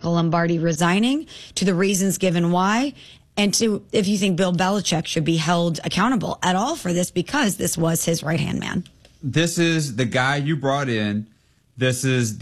Michael Lombardi resigning, to the reasons given why, and to if you think Bill Belichick should be held accountable at all for this because this was his right-hand man. This is the guy you brought in. This is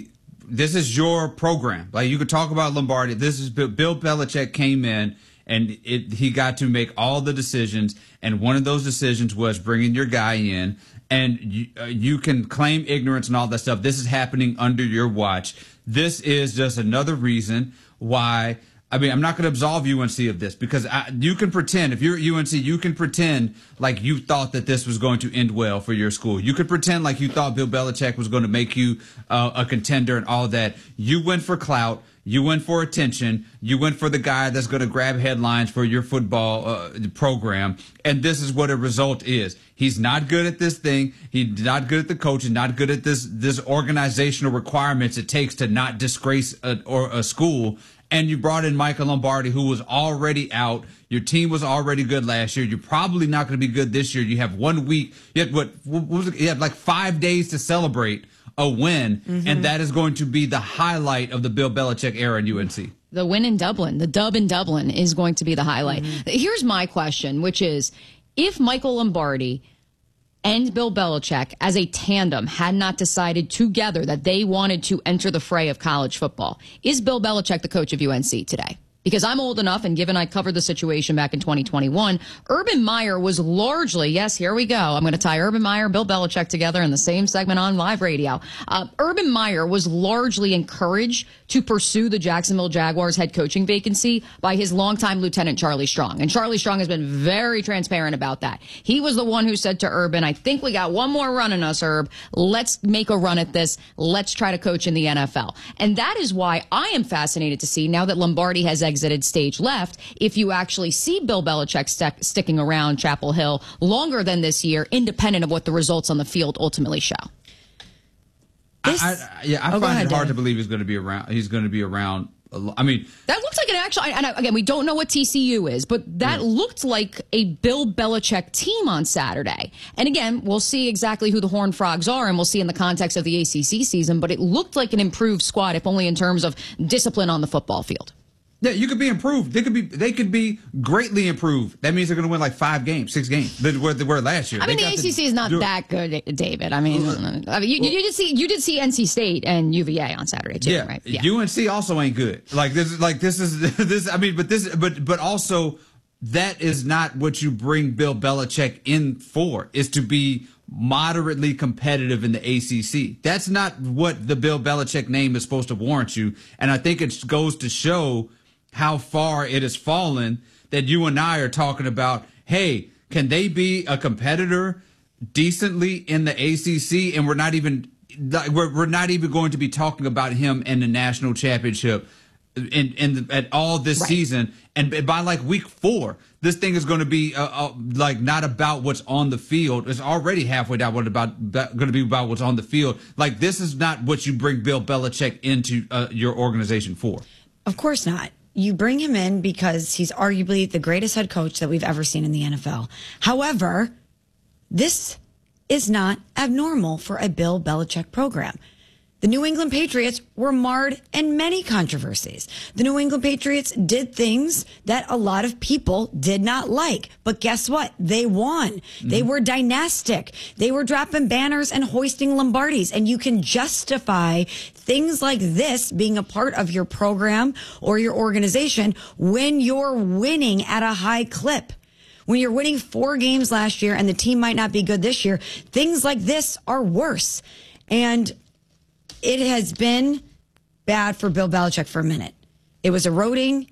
your program. Like, you could talk about Lombardi. This is Bill Belichick came in and he got to make all the decisions. And one of those decisions was bringing your guy in. And you can claim ignorance and all that stuff. This is happening under your watch. This is just another reason why. I mean, I'm not going to absolve UNC of this because you can pretend, if you're at UNC, you can pretend like you thought that this was going to end well for your school. You could pretend like you thought Bill Belichick was going to make you a contender and all that. You went for clout. You went for attention. You went for the guy that's going to grab headlines for your football program. And this is what a result is. He's not good at this thing. He's not good at the coaching, not good at this organizational requirements it takes to not disgrace a school. And you brought in Michael Lombardi, who was already out. Your team was already good last year. You're probably not going to be good this year. You have 1 week. You have like 5 days to celebrate a win, and that is going to be the highlight of the Bill Belichick era in UNC. The win in Dublin, the dub in Dublin is going to be the highlight. Here's my question, which is, if Michael Lombardi and Bill Belichick as a tandem had not decided together that they wanted to enter the fray of college football, is Bill Belichick the coach of UNC today? Because I'm old enough, and given I covered the situation back in 2021, Urban Meyer was largely, yes, here we go. I'm going to tie Urban Meyer, Bill Belichick together in the same segment on live radio. Urban Meyer was largely encouraged to pursue the Jacksonville Jaguars head coaching vacancy by his longtime lieutenant, Charlie Strong. And Charlie Strong has been very transparent about that. He was the one who said to Urban, I think we got one more run in us, Herb. Let's make a run at this. Let's try to coach in the NFL. And that is why I am fascinated to see, now that Lombardi has exited stage left, if you actually see Bill Belichick sticking around Chapel Hill longer than this year, independent of what the results on the field ultimately show. I find it hard to believe he's going to be around. He's going to be around. I mean, that looks like an actual. And again, we don't know what TCU is, but that looked like a Bill Belichick team on Saturday. And again, we'll see exactly who the Horned Frogs are, and we'll see in the context of the ACC season. But it looked like an improved squad, if only in terms of discipline on the football field. Yeah, you could be improved. They could be greatly improved. That means they're going to win like 5 games, 6 games. They were last year. I mean, the ACC is not that good, David. I mean, you did see NC State and UVA on Saturday too, right? Yeah. UNC also ain't good. But also that is not what you bring Bill Belichick in for. Is to be moderately competitive in the ACC. That's not what the Bill Belichick name is supposed to warrant you. And I think it goes to show how far it has fallen that you and I are talking about, hey, can they be a competitor decently in the ACC? And we're not even going to be talking about him in the national championship at all this season. And by like week 4, this thing is going to be not about what's on the field. It's already halfway down going to be about what's on the field. Like, this is not what you bring Bill Belichick into your organization for. Of course not. You bring him in because he's arguably the greatest head coach that we've ever seen in the NFL. However, this is not abnormal for a Bill Belichick program. The New England Patriots were marred in many controversies. The New England Patriots did things that a lot of people did not like. But guess what? They won. They were dynastic. They were dropping banners and hoisting Lombardis. And you can justify things like this being a part of your program or your organization when you're winning at a high clip. When you're winning 4 games last year and the team might not be good this year, things like this are worse. And it has been bad for Bill Belichick for a minute. It was eroding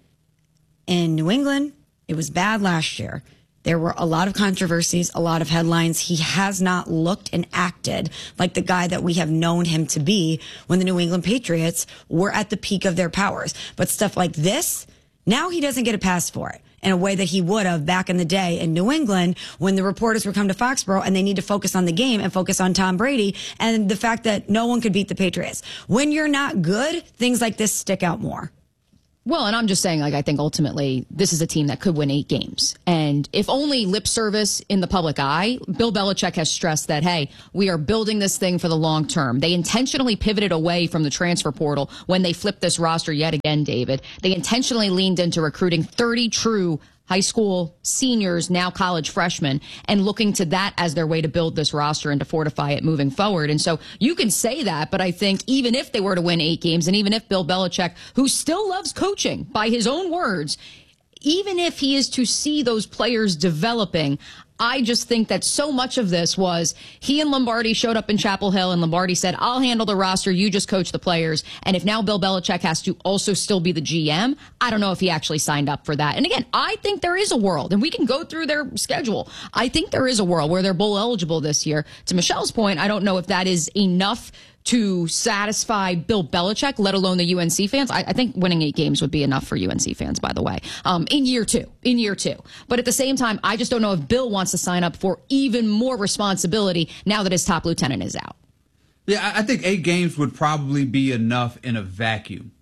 in New England. It was bad last year. There were a lot of controversies, a lot of headlines. He has not looked and acted like the guy that we have known him to be when the New England Patriots were at the peak of their powers. But stuff like this, now he doesn't get a pass for it in a way that he would have back in the day in New England when the reporters would come to Foxborough and they need to focus on the game and focus on Tom Brady and the fact that no one could beat the Patriots. When you're not good, things like this stick out more. Well, and I'm just saying, like, I think ultimately this is a team that could win 8 games. And if only lip service in the public eye, Bill Belichick has stressed that, hey, we are building this thing for the long term. They intentionally pivoted away from the transfer portal when they flipped this roster yet again, David. They intentionally leaned into recruiting 30 true high school seniors, now college freshmen, and looking to that as their way to build this roster and to fortify it moving forward. And so you can say that, but I think even if they were to win 8 games, and even if Bill Belichick, who still loves coaching by his own words, even if he is to see those players developing, I just think that so much of this was he and Lombardi showed up in Chapel Hill and Lombardi said, I'll handle the roster. You just coach the players. And if now Bill Belichick has to also still be the GM, I don't know if he actually signed up for that. And again, I think there is a world, and we can go through their schedule. I think there is a world where they're bowl eligible this year. To Michelle's point, I don't know if that is enough to satisfy Bill Belichick, let alone the UNC fans. I think winning 8 games would be enough for UNC fans, by the way, in year two. But at the same time, I just don't know if Bill wants to sign up for even more responsibility now that his top lieutenant is out. Yeah, I think 8 games would probably be enough in a vacuum.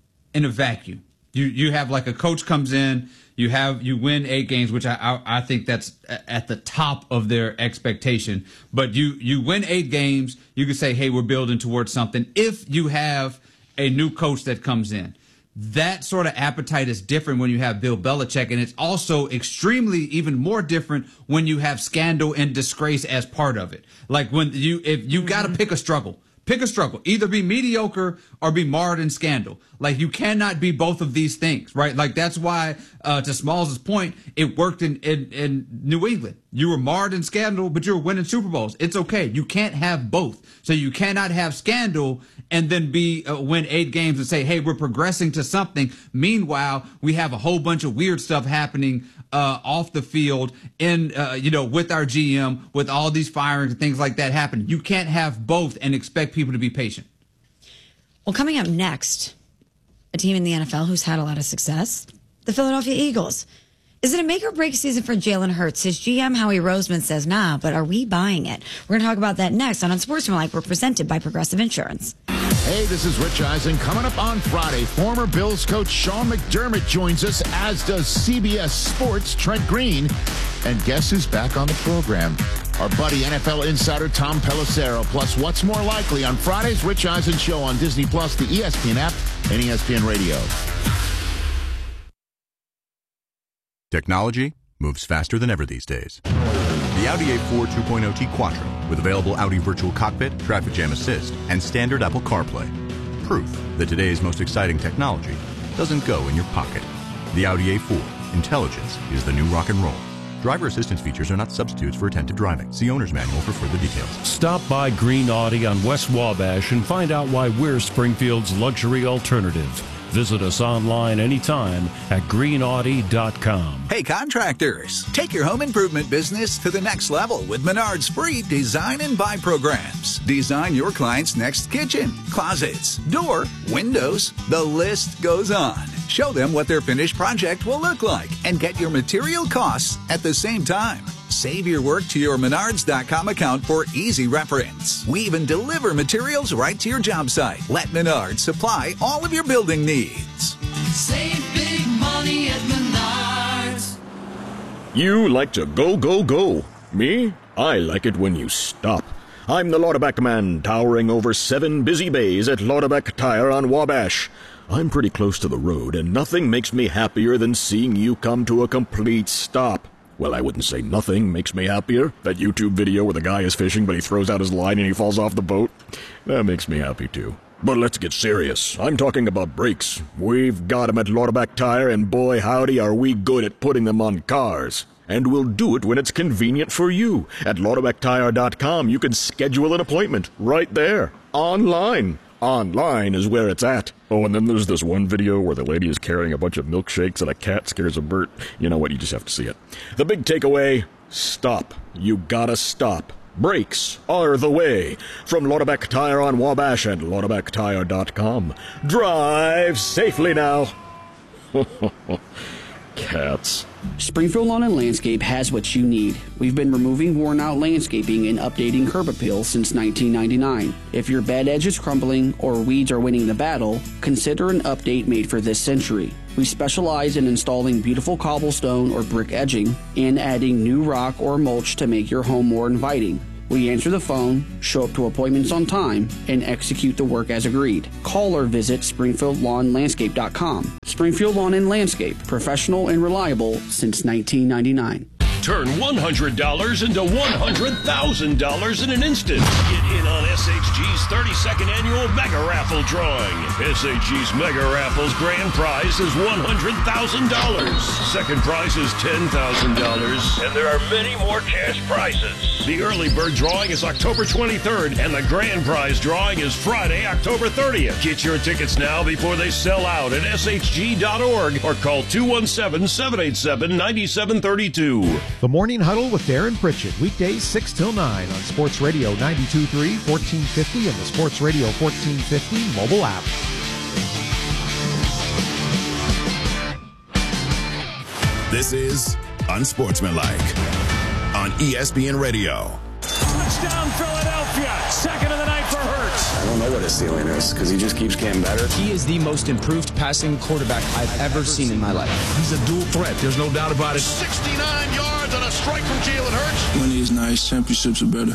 You have like a coach comes in, you win 8 games, which I think that's at the top of their expectation. But you win 8 games, you can say, hey, we're building towards something. If you have a new coach that comes in, that sort of appetite is different when you have Bill Belichick, and it's also extremely even more different when you have scandal and disgrace as part of it. Like if you got to pick a struggle. Pick a struggle. Either be mediocre or be marred in scandal. Like, you cannot be both of these things, right? Like, that's why, to Smalls' point, it worked in New England. You were marred in scandal, but you were winning Super Bowls. It's okay. You can't have both. So you cannot have scandal and then win 8 games and say, hey, we're progressing to something. Meanwhile, we have a whole bunch of weird stuff happening off the field with our GM, with all these firings and things like that happening. You can't have both and expect people to be patient. Well, coming up next, a team in the NFL who's had a lot of success, the Philadelphia Eagles. Is it a make or break season for Jalen Hurts? His GM, Howie Roseman, says, nah, but are we buying it? We're going to talk about that next on Unsportsmanlike. We're presented by Progressive Insurance. Hey, this is Rich Eisen. Coming up on Friday, former Bills coach Sean McDermott joins us, as does CBS Sports' Trent Green. And guess who's back on the program? Our buddy NFL insider Tom Pelissero. Plus, what's more likely on Friday's Rich Eisen Show on Disney+, the ESPN app, and ESPN Radio. Technology moves faster than ever these days. The Audi A4 2.0T Quattro, with available Audi Virtual Cockpit, Traffic Jam Assist, and standard Apple CarPlay. Proof that today's most exciting technology doesn't go in your pocket. The Audi A4. Intelligence is the new rock and roll. Driver assistance features are not substitutes for attentive driving. See owner's manual for further details. Stop by Green Audi on West Wabash and find out why we're Springfield's luxury alternative. Visit us online anytime at greenaudi.com. Hey, contractors, take your home improvement business to the next level with Menard's free Design and Buy programs. Design your client's next kitchen, closets, door, windows. The list goes on. Show them what their finished project will look like and get your material costs at the same time. Save your work to your Menards.com account for easy reference. We even deliver materials right to your job site. Let Menards supply all of your building needs. Save big money at Menards. You like to go, go, go. Me? I like it when you stop. I'm the Lauderback man, towering over 7 busy bays at Lauderback Tire on Wabash. I'm pretty close to the road, and nothing makes me happier than seeing you come to a complete stop. Well, I wouldn't say nothing makes me happier. That YouTube video where the guy is fishing, but he throws out his line and he falls off the boat. That makes me happy, too. But let's get serious. I'm talking about brakes. We've got them at Lauderback Tire, and boy, howdy, are we good at putting them on cars. And we'll do it when it's convenient for you. At LauderbackTire.com, you can schedule an appointment right there, online. Online is where it's at. Oh, and then there's this one video where the lady is carrying a bunch of milkshakes and a cat scares a bird. You know what? You just have to see it. The big takeaway, stop. You gotta stop. Brakes are the way. From Lauderback Tire on Wabash and LauderbackTire.com. Drive safely now. cats. Springfield Lawn and Landscape has what you need. We've been removing worn-out landscaping and updating curb appeal since 1999. If your bed edge is crumbling or weeds are winning the battle, consider an update made for this century. We specialize in installing beautiful cobblestone or brick edging and adding new rock or mulch to make your home more inviting. We answer the phone, show up to appointments on time, and execute the work as agreed. Call or visit SpringfieldLawnLandscape.com. Springfield Lawn and Landscape, professional and reliable since 1999. Turn $100 into $100,000 in an instant. Get in on SHG's 32nd annual Mega Raffle drawing. SHG's Mega Raffle's grand prize is $100,000. Second prize is $10,000. And there are many more cash prizes. The early bird drawing is October 23rd, and the grand prize drawing is Friday, October 30th. Get your tickets now before they sell out at shg.org or call 217-787-9732. The Morning Huddle with Darren Pritchett, weekdays 6 till 9 on Sports Radio 92.3, 1450, and the Sports Radio 1450 mobile app. This is Unsportsmanlike on ESPN Radio. Touchdown Philadelphia, second of the night for Hurts. I don't know what his ceiling is because he just keeps getting better. He is the most improved passing quarterback I've ever seen in my life. He's a dual threat. There's no doubt about it. 69 yards on a strike from Jalen Hurts. Money is nice. Championships are better.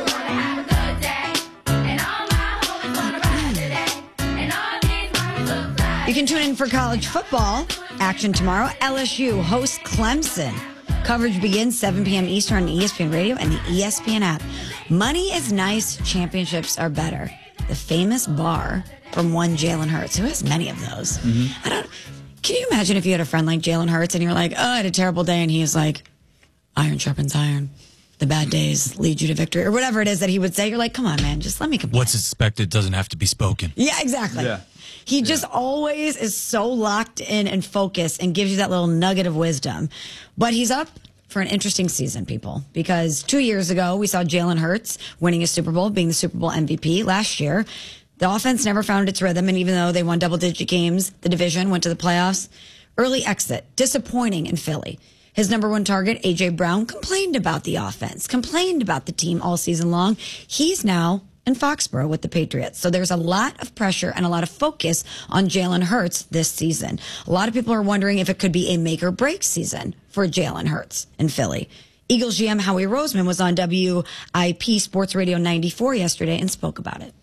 You can tune in for college football action tomorrow. LSU hosts Clemson. Coverage begins 7 p.m. Eastern on ESPN Radio and the ESPN app. Money is nice. Championships are better. The famous bar from one Jalen Hurts, who has many of those. Mm-hmm. Can you imagine if you had a friend like Jalen Hurts and you're like, oh, I had a terrible day, and he is like, iron sharpens iron. The bad days lead you to victory, or whatever it is that he would say. You're like, come on, man, just let me complain. What's expected doesn't have to be spoken. Yeah, exactly. Yeah. He just always is so locked in and focused and gives you that little nugget of wisdom. But he's up for an interesting season, people, because 2 years ago, we saw Jalen Hurts winning a Super Bowl, being the Super Bowl MVP. Last year, the offense never found its rhythm, and even though they won double-digit games, the division went to the playoffs. Early exit, disappointing in Philly. His number one target, A.J. Brown, complained about the offense, complained about the team all season long. He's now in Foxborough with the Patriots. So there's a lot of pressure and a lot of focus on Jalen Hurts this season. A lot of people are wondering if it could be a make or break season for Jalen Hurts in Philly. Eagles GM Howie Roseman was on WIP Sports Radio 94 yesterday and spoke about it.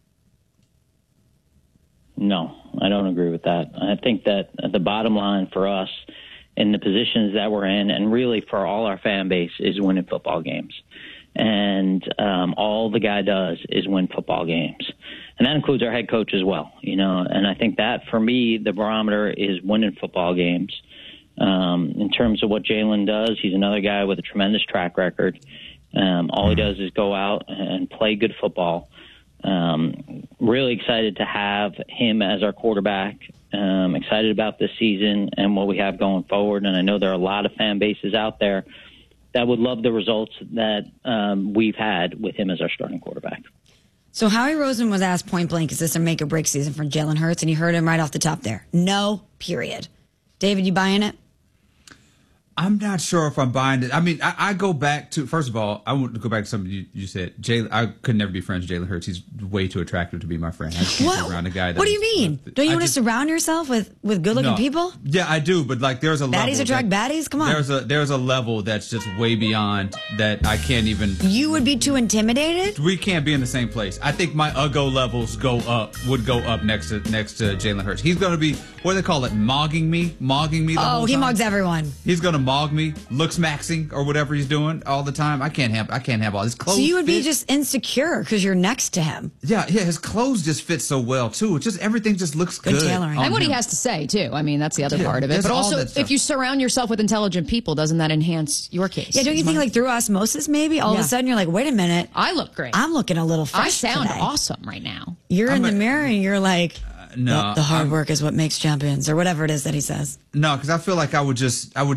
No, I don't agree with that. I think that the bottom line for us in the positions that we're in, and really for all our fan base, is winning football games. And all the guy does is win football games. And that includes our head coach as well, you know. And I think that, for me, the barometer is winning football games. In terms of what Jalen does, he's another guy with a tremendous track record. All he does is go out and play good football. Really excited to have him as our quarterback. Excited about this season and what we have going forward. And I know there are a lot of fan bases out there that would love the results that we've had with him as our starting quarterback. So Howie Roseman was asked point blank, is this a make or break season for Jalen Hurts? And you heard him right off the top there. No, period. David, you buying it? I'm not sure if I'm buying it. I mean, I go back to, first of all, I want to go back to something you said. I could never be friends with Jalen Hurts. He's way too attractive to be my friend. I can't be around a guy that. What do you mean? Don't you want to surround yourself with good-looking people? Yeah, I do, but like there's a level. Baddies attract baddies? Come on. There's a level that's just way beyond that I can't even. You would be too intimidated? We can't be in the same place. I think my uggo levels would go up next to Jalen Hurts. He's going to be, what do they call it, mogging me the whole time. Oh, he mugs everyone. He's going to mog me, looks maxing or whatever he's doing all the time. I can't have all his clothes. So you would be just insecure because you're next to him. Yeah, his clothes just fit so well too. It's just everything just looks good. Tailoring. And what he has to say too. I mean, that's the other part of it. But also, if you surround yourself with intelligent people, doesn't that enhance your case? Yeah, don't you think like through osmosis maybe all of a sudden you're like, wait a minute, I look great. I'm looking a little fresh. I sound today. awesome right now. You're in the mirror and you're like, no, the hard work is what makes champions, or whatever it is that he says. No, because I feel like I would just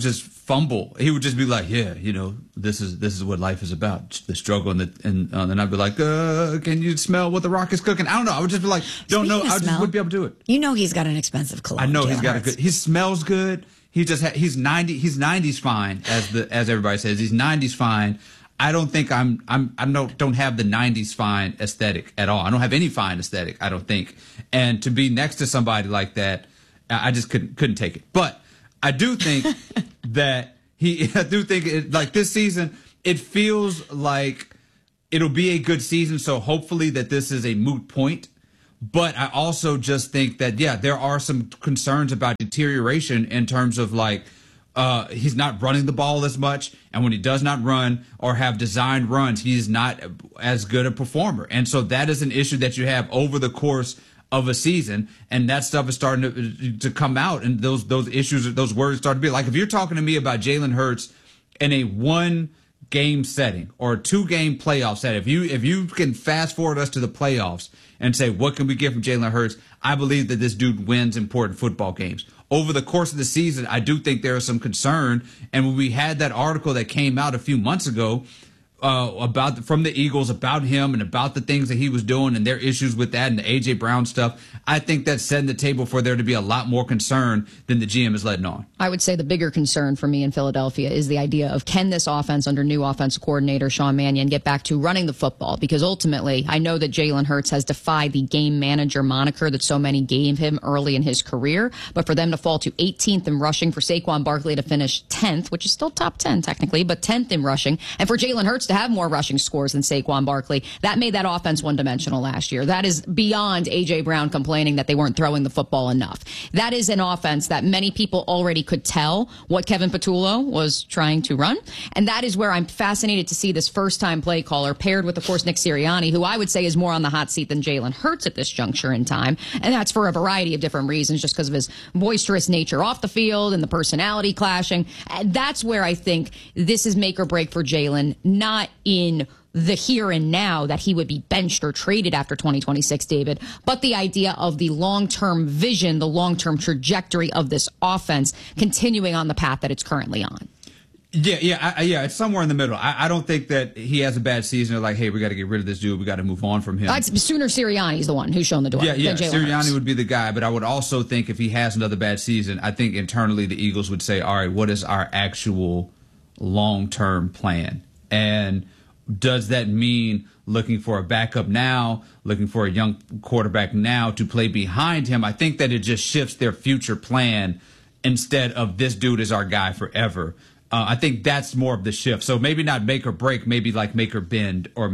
fumble, he would just be like, "Yeah, this is what life is about, the struggle." And I'd be like, "Can you smell what the Rock is cooking?" I don't know. I would just be like, "Don't know." I just wouldn't be able to do it. He's got an expensive cologne. I know Jalen he's got Hurts. a good. He smells good. He's 90. He's 90s fine, as everybody says. He's 90s fine. I don't think I don't have the 90s fine aesthetic at all. I don't have any fine aesthetic, I don't think. And to be next to somebody like that, I just couldn't take it. But I do think like this season, it feels like it'll be a good season. So hopefully that this is a moot point. But I also just think that, there are some concerns about deterioration in terms of like, he's not running the ball as much. And when he does not run or have designed runs, he's not as good a performer. And so that is an issue that you have over the course of a season. And that stuff is starting to come out. And those issues, those words start to be like, if you're talking to me about Jalen Hurts in a 1-game setting or a 2-game playoff setting, if you can fast forward us to the playoffs and say, what can we get from Jalen Hurts? I believe that this dude wins important football games. Over the course of the season, I do think there is some concern. And when we had that article that came out a few months ago from the Eagles about him and about the things that he was doing and their issues with that and the A.J. Brown stuff, I think that's setting the table for there to be a lot more concern than the GM is letting on. I would say the bigger concern for me in Philadelphia is the idea of, can this offense under new offensive coordinator Sean Mannion get back to running the football? Because ultimately, I know that Jalen Hurts has defied the game manager moniker that so many gave him early in his career. But for them to fall to 18th in rushing, for Saquon Barkley to finish 10th, which is still top 10 technically, but 10th in rushing, and for Jalen Hurts to have more rushing scores than Saquon Barkley, that made that offense one-dimensional last year. That is beyond A.J. Brown complaining that they weren't throwing the football enough. That is an offense that many people already could tell what Kevin Patullo was trying to run. And that is where I'm fascinated to see this first-time play caller paired with, of course, Nick Sirianni, who I would say is more on the hot seat than Jalen Hurts at this juncture in time. And that's for a variety of different reasons, just because of his boisterous nature off the field and the personality clashing. And that's where I think this is make or break for Jalen, not in the here and now that he would be benched or traded after 2026, David, but the idea of the long-term vision, the long-term trajectory of this offense continuing on the path that it's currently on. Yeah, it's somewhere in the middle. I don't think that he has a bad season. They're like, hey, we got to get rid of this dude. We got to move on from him. Sooner Sirianni's the one who's shown the door. Yeah. Sirianni would be the guy. But I would also think if he has another bad season, I think internally the Eagles would say, all right, what is our actual long-term plan? And does that mean looking for a backup now, looking for a young quarterback now to play behind him? I think that it just shifts their future plan instead of this dude is our guy forever. I think that's more of the shift. So maybe not make or break, maybe like make or bend or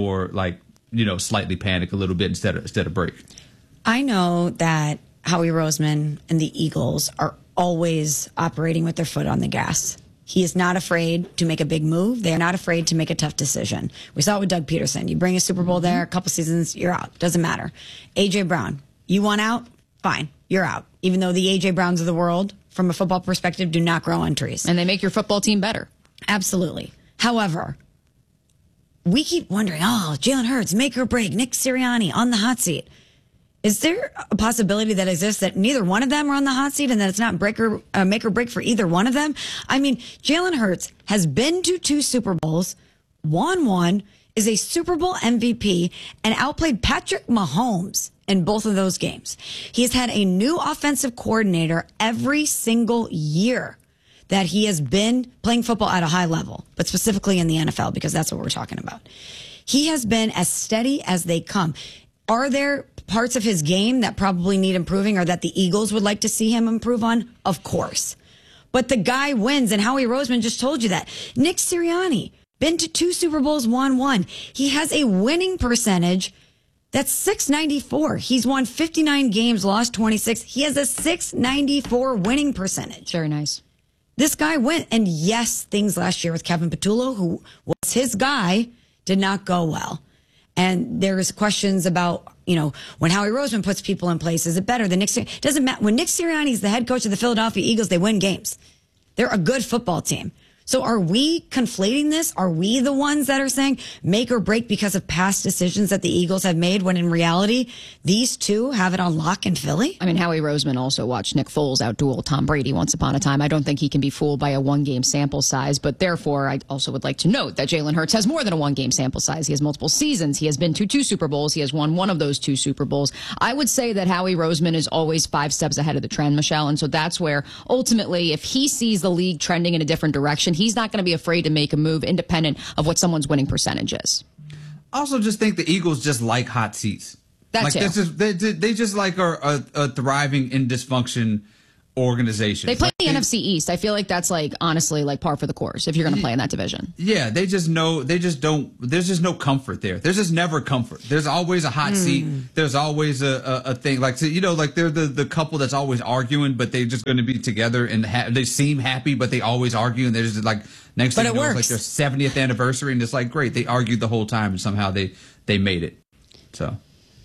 slightly panic a little bit instead of break. I know that Howie Roseman and the Eagles are always operating with their foot on the gas. He is not afraid to make a big move. They are not afraid to make a tough decision. We saw it with Doug Peterson. You bring a Super Bowl there, a couple seasons, you're out. Doesn't matter. A.J. Brown, you want out? Fine, you're out. Even though the A.J. Browns of the world, from a football perspective, do not grow on trees. And they make your football team better. Absolutely. However, we keep wondering, Jalen Hurts, make or break, Nick Sirianni on the hot seat. Is there a possibility that exists that neither one of them are on the hot seat and that it's not make or break for either one of them? I mean, Jalen Hurts has been to 2 Super Bowls, won 1, is a Super Bowl MVP, and outplayed Patrick Mahomes in both of those games. He has had a new offensive coordinator every single year that he has been playing football at a high level, but specifically in the NFL, because that's what we're talking about. He has been as steady as they come. Are there parts of his game that probably need improving or that the Eagles would like to see him improve on? Of course. But the guy wins, and Howie Roseman just told you that. Nick Sirianni, been to 2 Super Bowls, won 1. He has a winning percentage that's .694. He's won 59 games, lost 26. He has a .694 winning percentage. Very nice. This guy went, and yes, things last year with Kevin Patullo, who was his guy, did not go well. And there's questions about, when Howie Roseman puts people in place, is it better than Nick Sirianni? Doesn't matter. When Nick Sirianni is the head coach of the Philadelphia Eagles, they win games. They're a good football team. So are we conflating this? Are we the ones that are saying make or break because of past decisions that the Eagles have made, when in reality, these two have it on lock in Philly? I mean, Howie Roseman also watched Nick Foles outduel Tom Brady once upon a time. I don't think he can be fooled by a one-game sample size, but therefore I also would like to note that Jalen Hurts has more than a one-game sample size. He has multiple seasons. He has been to 2 Super Bowls. He has won one of those 2 Super Bowls. I would say that Howie Roseman is always 5 steps ahead of the trend, Michelle, and so that's where ultimately, if he sees the league trending in a different direction, he's not going to be afraid to make a move independent of what someone's winning percentage is. I also just think the Eagles just like hot seats. That like too. They just like are a thriving in dysfunction organization. They play the NFC East. I feel like that's honestly par for the course if you're going to play in that division. Yeah, they just don't. There's just no comfort there. There's just never comfort. There's always a hot seat. There's always a thing they're the couple that's always arguing, but they're just going to be together and they seem happy, but they always argue, and they're just next thing you know, it's their 70th anniversary, and it's great. They argued the whole time, and somehow they made it. So.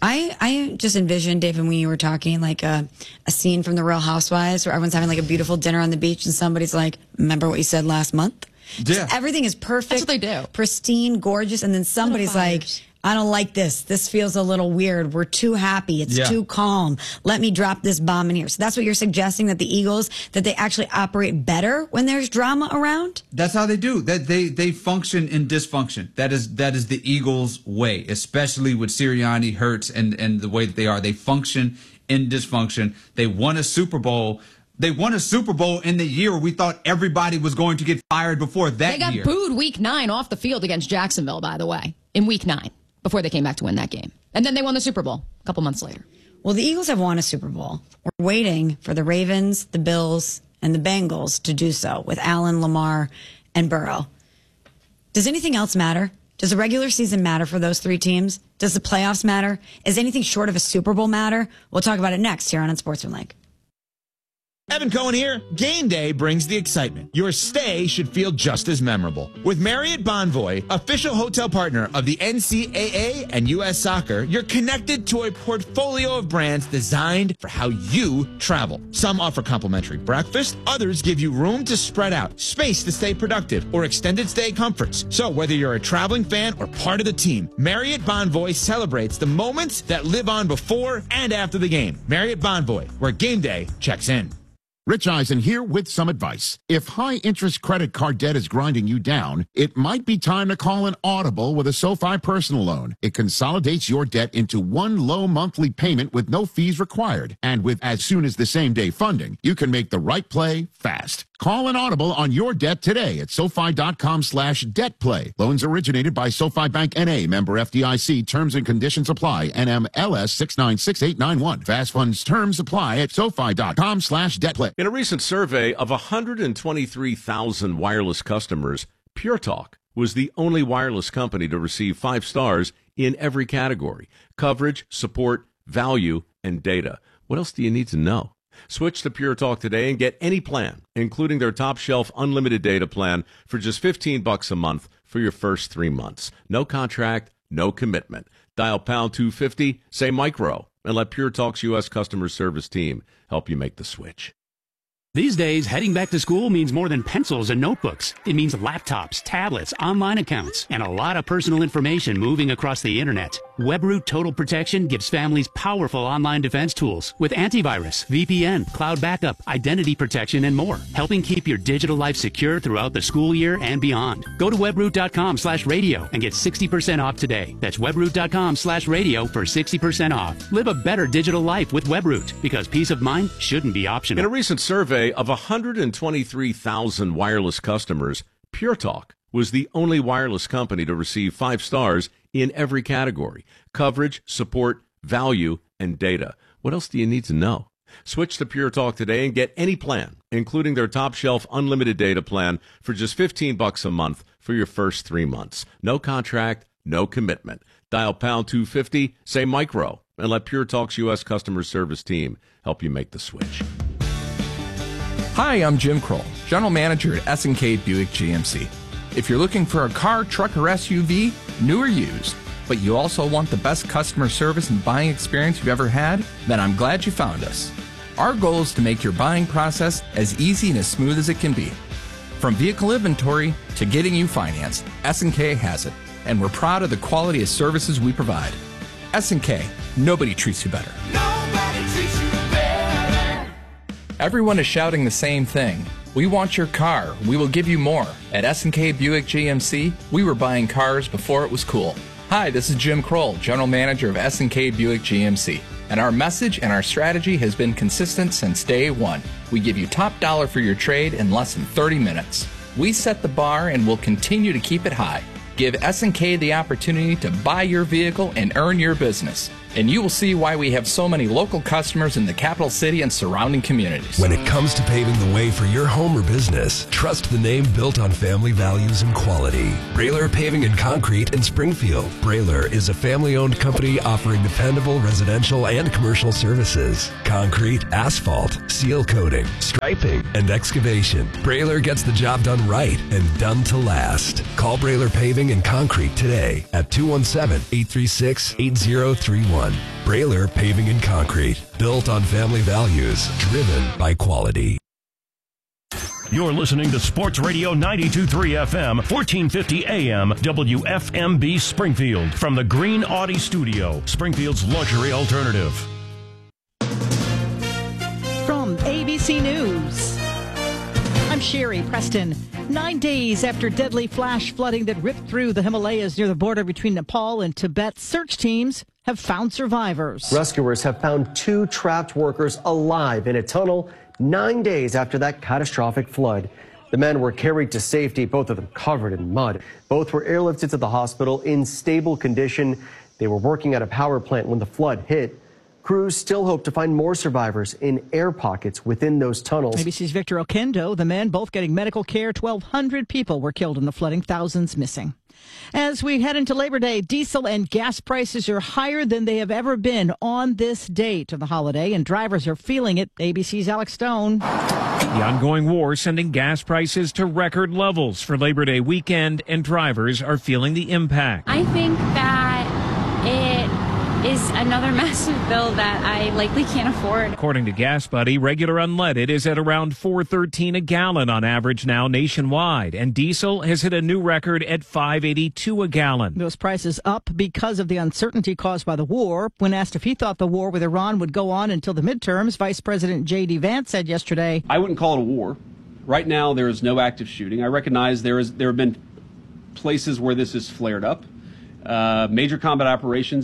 I just envisioned, David, when you were talking, a scene from The Real Housewives where everyone's having a beautiful dinner on the beach and somebody's like, remember what you said last month? Yeah. Just everything is perfect. That's what they do. Pristine, gorgeous. And then somebody's like, I don't like this. This feels a little weird. We're too happy. It's too calm. Let me drop this bomb in here. So that's what you're suggesting, that the Eagles, that they actually operate better when there's drama around? That's how they do. That they function in dysfunction. That is the Eagles' way, especially with Sirianni, Hurts, and the way that they are. They function in dysfunction. They won a Super Bowl. They won a Super Bowl in the year we thought everybody was going to get fired before that year. They got booed week 9 off the field against Jacksonville, by the way, in week 9. Before they came back to win that game. And then they won the Super Bowl a couple months later. Well, the Eagles have won a Super Bowl. We're waiting for the Ravens, the Bills, and the Bengals to do so with Allen, Lamar, and Burrow. Does anything else matter? Does the regular season matter for those 3 teams? Does the playoffs matter? Is anything short of a Super Bowl matter? We'll talk about it next here on Unsportsmanlike. Evan Cohen here. Game day brings the excitement. Your stay should feel just as memorable. With Marriott Bonvoy, official hotel partner of the NCAA and U.S. Soccer, you're connected to a portfolio of brands designed for how you travel. Some offer complimentary breakfast, others give you room to spread out, space to stay productive, or extended stay comforts. So whether you're a traveling fan or part of the team, Marriott Bonvoy celebrates the moments that live on before and after the game. Marriott Bonvoy, where game day checks in. Rich Eisen here with some advice. If high-interest credit card debt is grinding you down, it might be time to call an Audible with a SoFi personal loan. It consolidates your debt into one low monthly payment with no fees required. And with as soon as the same-day funding, you can make the right play fast. Call an Audible on your debt today at SoFi.com/debtplay. Loans originated by SoFi Bank N.A. Member FDIC. Terms and conditions apply. NMLS 696891. Fast funds terms apply at SoFi.com/debtplay. In a recent survey of 123,000 wireless customers, Pure Talk was the only wireless company to receive 5 stars in every category: coverage, support, value, and data. What else do you need to know? Switch to Pure Talk today and get any plan, including their top shelf unlimited data plan, for just $15 a month for your first 3 months. No contract, no commitment. Dial pound 250, say micro, and let Pure Talk's U.S. customer service team help you make the switch. These days, heading back to school means more than pencils and notebooks. It means laptops, tablets, online accounts, and a lot of personal information moving across the internet. WebRoot Total Protection gives families powerful online defense tools with antivirus, VPN, cloud backup, identity protection, and more, helping keep your digital life secure throughout the school year and beyond. Go to webroot.com/radio and get 60% off today. That's webroot.com/radio for 60% off. Live a better digital life with WebRoot, because peace of mind shouldn't be optional. In a recent survey of 123,000 wireless customers, Pure Talk was the only wireless company to receive 5 stars in every category: coverage, support, value, and data. What else do you need to know? Switch to Pure Talk today and get any plan, including their top shelf unlimited data plan, for just $15 a month for your first 3 months. No contract, no commitment. Dial pound 250, say micro, and let Pure Talk's U.S. customer service team help you make the switch. Hi, I'm Jim Kroll, General Manager at S&K Buick GMC. If you're looking for a car, truck, or SUV, new or used, but you also want the best customer service and buying experience you've ever had, then I'm glad you found us. Our goal is to make your buying process as easy and as smooth as it can be. From vehicle inventory to getting you financed, S&K has it. And we're proud of the quality of services we provide. S&K, nobody treats you better. Nobody treats you better. Everyone is shouting the same thing. We want your car. We will give you more. At S&K Buick GMC, we were buying cars before it was cool. Hi, this is Jim Kroll, General Manager of S&K Buick GMC. And our message and our strategy has been consistent since day one. We give you top dollar for your trade in less than 30 minutes. We set the bar and will continue to keep it high. Give S&K the opportunity to buy your vehicle and earn your business. And you will see why we have so many local customers in the capital city and surrounding communities. When it comes to paving the way for your home or business, trust the name built on family values and quality. Brailer Paving and Concrete in Springfield. Brailer is a family-owned company offering dependable residential and commercial services. Concrete, asphalt, seal coating, striping, and excavation. Brailer gets the job done right and done to last. Call Brailer Paving and Concrete today at 217-836-8031. Brailer Paving and Concrete, built on family values, driven by quality. You're listening to Sports Radio 92.3 FM, 1450 AM, WFMB Springfield, from the Green Audi Studio, Springfield's luxury alternative. From ABC News, I'm Sherry Preston. 9 days after deadly flash flooding that ripped through the Himalayas near the border between Nepal and Tibet, search teams have found survivors. Rescuers have found 2 trapped workers alive in a tunnel 9 days after that catastrophic flood. The men were carried to safety, both of them covered in mud. Both were airlifted to the hospital in stable condition. They were working at a power plant when the flood hit. Crews still hope to find more survivors in air pockets within those tunnels. ABC's Victor Okendo, the men both getting medical care. 1,200 people were killed in the flooding, thousands missing. As we head into Labor Day, diesel and gas prices are higher than they have ever been on this date of the holiday, and drivers are feeling it. ABC's Alex Stone. The ongoing war sending gas prices to record levels for Labor Day weekend, and drivers are feeling the impact. I think that it is another massive bill that I likely can't afford. According to Gas Buddy, regular unleaded is at around $4.13 a gallon on average now nationwide, and diesel has hit a new record at $5.82 a gallon. Those prices up because of the uncertainty caused by the war. When asked if he thought the war with Iran would go on until the midterms, Vice President J.D. Vance said yesterday, I wouldn't call it a war. Right now, there is no active shooting. I recognize there have been places where this has flared up. Major combat operations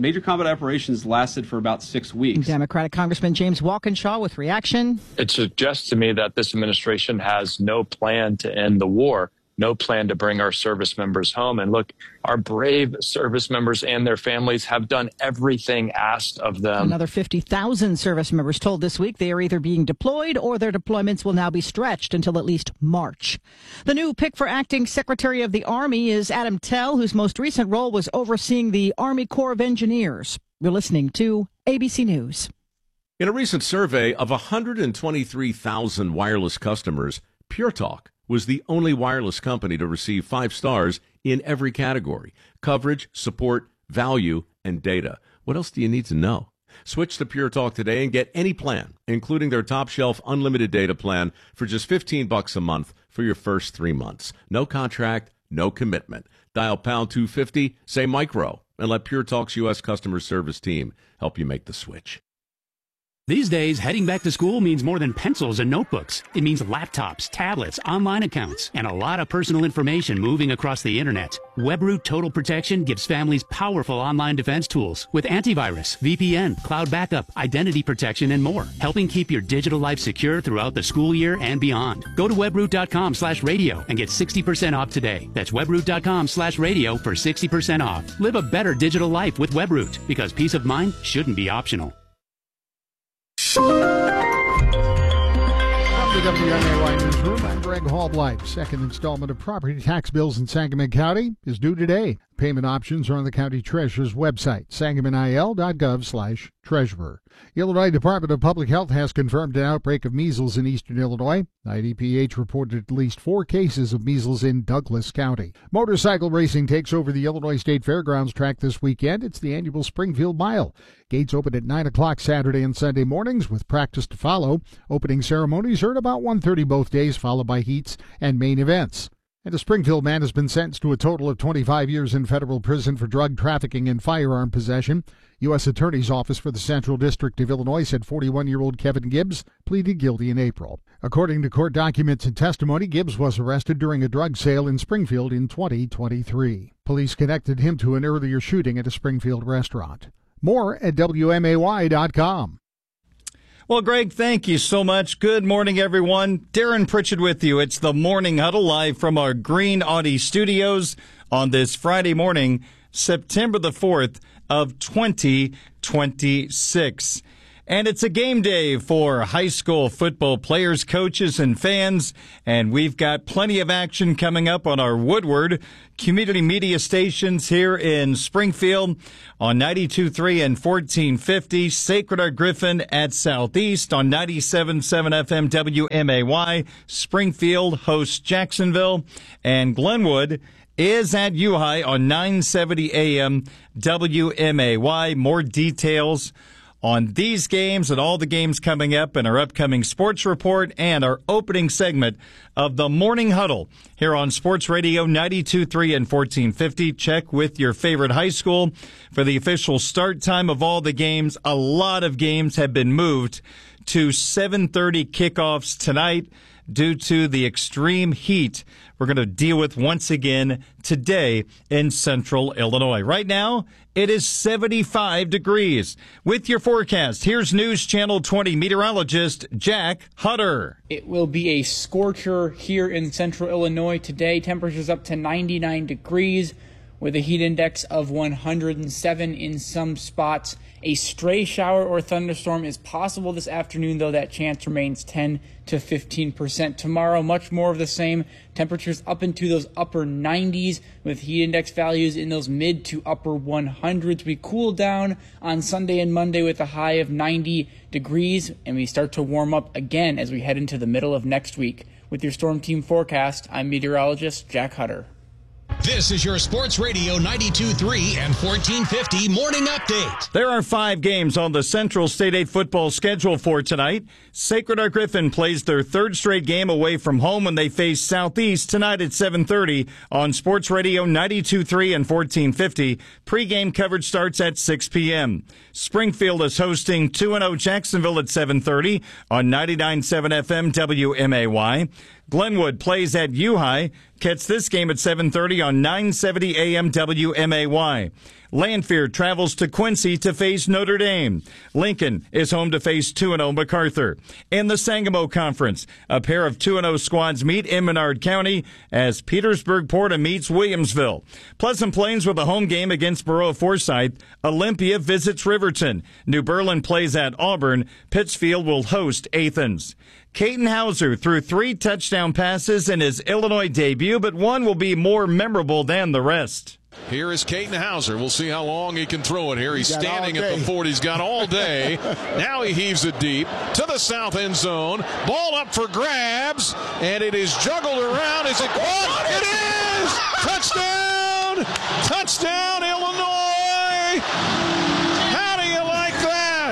lasted for about 6 weeks. Democratic Congressman James Walkinshaw with reaction. It suggests to me that this administration has no plan to end the war, no plan to bring our service members home. And look, our brave service members and their families have done everything asked of them. Another 50,000 service members told this week they are either being deployed or their deployments will now be stretched until at least March. The new pick for acting Secretary of the Army is Adam Tell, whose most recent role was overseeing the Army Corps of Engineers. You're listening to ABC News. In a recent survey of 123,000 wireless customers, Pure Talk was the only wireless company to receive 5 stars in every category: coverage, support, value, and data. What else do you need to know? Switch to Pure Talk today and get any plan, including their top shelf unlimited data plan, for just $15 a month for your first 3 months. No contract, no commitment. Dial pound 250, say micro, and let Pure Talk's U.S. customer service team help you make the switch. These days, heading back to school means more than pencils and notebooks. It means laptops, tablets, online accounts, and a lot of personal information moving across the internet. WebRoot Total Protection gives families powerful online defense tools with antivirus, VPN, cloud backup, identity protection, and more, helping keep your digital life secure throughout the school year and beyond. Go to webroot.com/radio and get 60% off today. That's webroot.com/radio for 60% off. Live a better digital life with WebRoot, because peace of mind shouldn't be optional. From the WMAY Newsroom, I'm Greg Hallblight. Second installment of property tax bills in Sangamon County is due today. Payment options are on the county treasurer's website, sangamonil.gov/treasurer. treasurer. Illinois Department of Public Health has confirmed an outbreak of measles in eastern Illinois. IDPH reported at least 4 cases of measles in Douglas County. Motorcycle racing takes over the Illinois State Fairgrounds track this weekend. It's the annual Springfield Mile. Gates open at 9 o'clock Saturday and Sunday mornings with practice to follow. Opening ceremonies are at about 1:30 both days, followed by heats and main events. And a Springfield man has been sentenced to a total of 25 years in federal prison for drug trafficking and firearm possession. U.S. Attorney's Office for the Central District of Illinois said 41-year-old Kevin Gibbs pleaded guilty in April. According to court documents and testimony, Gibbs was arrested during a drug sale in Springfield in 2023. Police connected him to an earlier shooting at a Springfield restaurant. More at WMAY.com. Well, Greg, thank you so much. Good morning, everyone. Darren Pritchett with you. It's the Morning Huddle live from our Green Audi studios on this Friday morning, September the 4th of 2026. And it's a game day for high school football players, coaches, and fans. And we've got plenty of action coming up on our Woodward community media stations here in Springfield on 92.3 and 1450. Sacred Heart Griffin at Southeast on 97.7 FM WMAY. Springfield hosts Jacksonville. And Glenwood is at U-High on 970 AM WMAY. More details on these games and all the games coming up in our upcoming sports report and our opening segment of the Morning Huddle here on Sports Radio 92.3 and 1450. Check with your favorite high school for the official start time of all the games. A lot of games have been moved to 7:30 kickoffs tonight due to the extreme heat we're going to deal with once again today in central Illinois. Right now, it is 75 degrees. With your forecast, here's News Channel 20 meteorologist Jack Hutter. It will be a scorcher here in central Illinois today. Temperatures up to 99 degrees with a heat index of 107 in some spots. A stray shower or thunderstorm is possible this afternoon, though that chance remains 10 to 15%. Tomorrow, much more of the same. Temperatures up into those upper 90s with heat index values in those mid to upper 100s. We cool down on Sunday and Monday with a high of 90 degrees, and we start to warm up again as we head into the middle of next week. With your Storm Team forecast, I'm meteorologist Jack Hutter. This is your Sports Radio 92.3 and 1450 Morning Update. There are 5 games on the Central State 8 football schedule for tonight. Sacred Heart Griffin plays their 3rd straight game away from home when they face Southeast tonight at 7:30 on Sports Radio 92.3 and 1450. Pre-game coverage starts at 6 p.m. Springfield is hosting 2-0 Jacksonville at 7:30 on 99.7 FM WMAY. Glenwood plays at U-High. Catch this game at 7:30 on 970 AM WMAY. Lanphier travels to Quincy to face Notre Dame. Lincoln is home to face 2-0 MacArthur. In the Sangamo Conference, a pair of 2-0 squads meet in Menard County as Petersburg-Porta meets Williamsville. Pleasant Plains with a home game against Borough-Forsyth. Olympia visits Riverton. New Berlin plays at Auburn. Pittsfield will host Athens. Caden Hauser threw 3 touchdown passes in his Illinois debut, but one will be more memorable than the rest. Here is Caden Hauser. We'll see how long he can throw it here. He's standing at the 40. He's got all day. Now he heaves it deep to the south end zone. Ball up for grabs, and it is juggled around. Is it caught? It is! Touchdown! Touchdown, Illinois! How do you like that?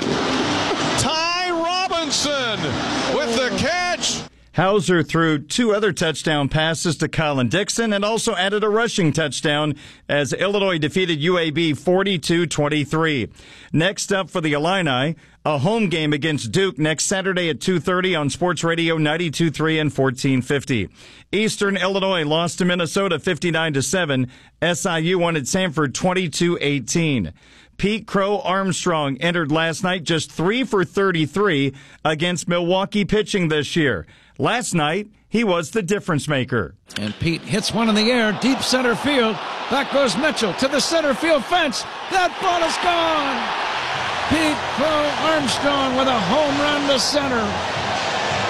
Ty Robinson with the catch. Hauser threw 2 other touchdown passes to Colin Dixon and also added a rushing touchdown as Illinois defeated UAB 42-23. Next up for the Illini, a home game against Duke next Saturday at 2:30 on Sports Radio 92.3 and 1450. Eastern Illinois lost to Minnesota 59-7. SIU won at Samford 22-18. Pete Crow Armstrong entered last night just 3 for 33 against Milwaukee pitching this year. Last night, he was the difference maker. And Pete hits one in the air, deep center field. Back goes Mitchell to the center field fence. That ball is gone. Pete Crow Armstrong with a home run to center.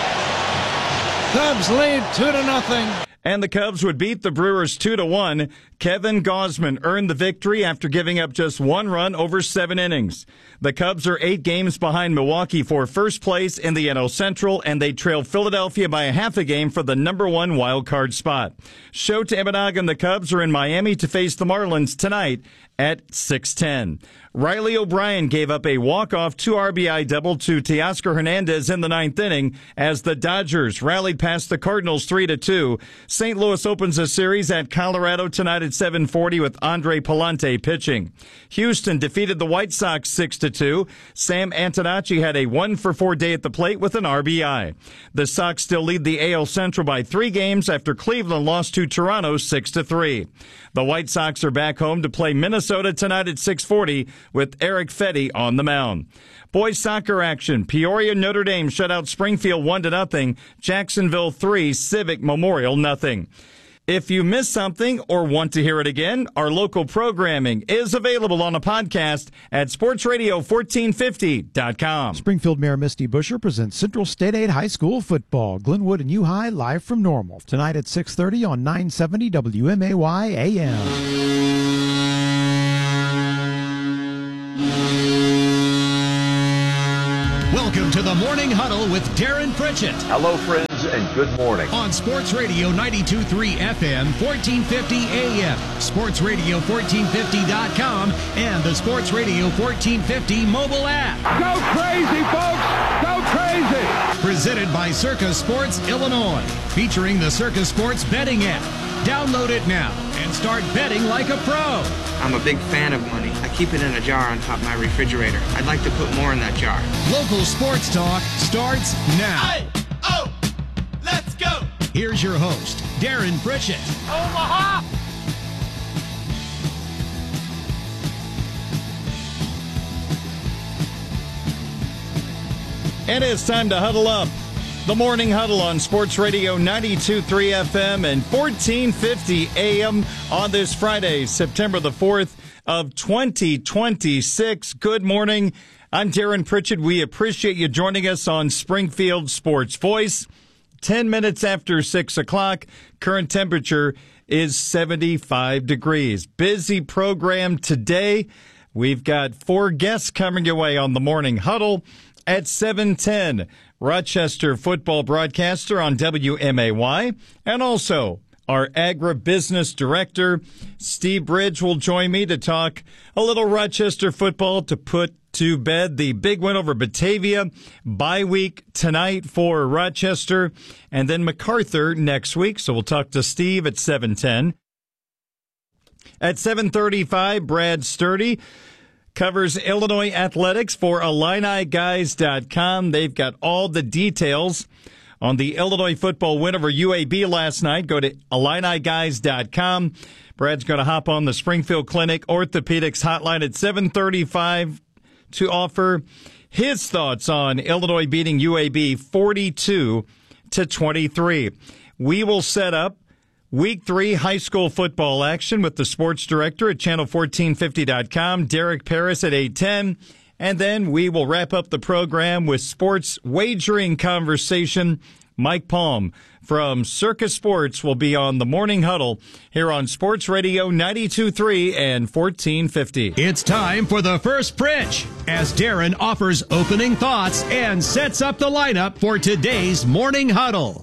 Cubs lead 2-0. And the Cubs would beat the Brewers 2-1. Kevin Gausman earned the victory after giving up just 1 run over 7 innings. The Cubs are 8 games behind Milwaukee for first place in the NL Central, and they trail Philadelphia by a half a game for the number 1 wild card spot. Shota Imanaga and the Cubs are in Miami to face the Marlins tonight at 6:10. Riley O'Brien gave up a walk-off 2 RBI double to Teoscar Hernandez in the 9th inning as the Dodgers rallied past the Cardinals 3-2. St. Louis opens a series at Colorado tonight at 7:40 with Andre Palante pitching. Houston defeated the White Sox 6-2. Sam Antonacci had a 1-for-4 day at the plate with an RBI. The Sox still lead the AL Central by 3 games after Cleveland lost to Toronto 6-3. The White Sox are back home to play Minnesota tonight at 6:40 with Eric Fetty on the mound. Boys soccer action. Peoria Notre Dame shut out Springfield 1-0. Jacksonville 3, Civic Memorial 0. If you missed something or want to hear it again, our local programming is available on a podcast at sportsradio1450.com. Springfield Mayor Misty Buscher presents Central State 8 High School football. Glenwood and U-High live from Normal. Tonight at 6:30 on 970 WMAY AM. Welcome to the Morning Huddle with Darren Pritchett. Hello, friends, and good morning. On Sports Radio 92.3 FM, 1450 AM, sportsradio1450.com, and the Sports Radio 1450 mobile app. Go crazy, folks! Go crazy! Presented by Circa Sports Illinois, featuring the Circa Sports betting app. Download it now and start betting like a pro. I'm a big fan of money. I keep it in a jar on top of my refrigerator. I'd like to put more in that jar. Local sports talk starts now. Hey, oh, let's go. Here's your host, Darren Pritchett. Omaha! And it's time to huddle up. The Morning Huddle on Sports Radio 92.3 FM and 1450 AM on this Friday, September the 4th of 2026. Good morning. I'm Darren Pritchett. We appreciate you joining us on Springfield Sports Voice. 10 minutes after 6 o'clock, current temperature is 75 degrees. Busy program today. We've got 4 guests coming your way on the Morning Huddle at 7:10. Rochester football broadcaster on WMAY, and also our agribusiness director, Steve Bridge, will join me to talk a little Rochester football to put to bed the big win over Batavia. Bye week tonight for Rochester, and then MacArthur next week. So we'll talk to Steve at 7:10. At 7:35, Brad Sturdy covers Illinois athletics for IlliniGuys.com. They've got all the details on the Illinois football win over UAB last night. Go to IlliniGuys.com. Brad's going to hop on the Springfield Clinic Orthopedics hotline at 7:35 to offer his thoughts on Illinois beating UAB 42-23. We will set up Week 3 high school football action with the sports director at channel1450.com, Derek Paris at 8:10. And then we will wrap up the program with sports wagering conversation. Mike Palm from Circa Sports will be on the Morning Huddle here on Sports Radio 92.3 and 1450. It's time for the first pitch as Darren offers opening thoughts and sets up the lineup for today's Morning Huddle.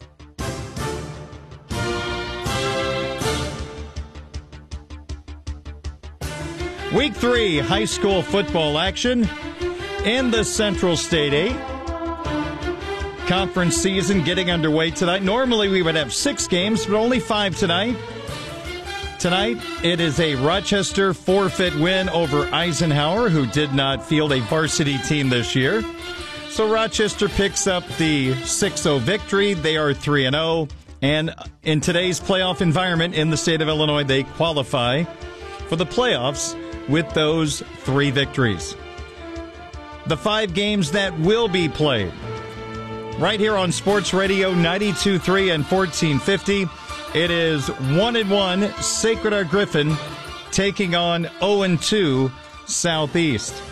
Week 3 high school football action in the Central State 8. Conference season getting underway tonight. Normally we would have 6 games, but only 5 tonight. Tonight it is a Rochester forfeit win over Eisenhower, who did not field a varsity team this year. So Rochester picks up the 6-0 victory. They are 3-0. And in today's playoff environment in the state of Illinois, they qualify for the playoffs with those 3 victories. The 5 games that will be played right here on Sports Radio 92.3 and 1450. It is 1-1 Sacred Heart Griffin taking on 0-2 Southeast.